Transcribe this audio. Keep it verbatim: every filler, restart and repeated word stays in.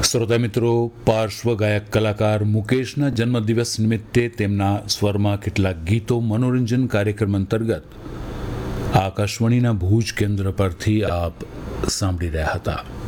શ્રોતા મિત્રો, પાર્શ્વ ગાયક કલાકાર મુકેશના જન્મદિવસ નિમિત્તે તેમના સ્વરમાં કેટલાક ગીતો મનોરંજન કાર્યક્રમ અંતર્ગત આકાશવાણીના ભુજ કેન્દ્ર પરથી આપ સાંભળી રહ્યા હતા.